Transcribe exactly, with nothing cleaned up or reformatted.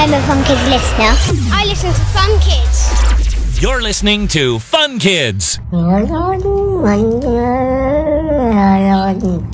I'm a Fun Kids listener. I listen to Fun Kids. You're listening to Fun Kids.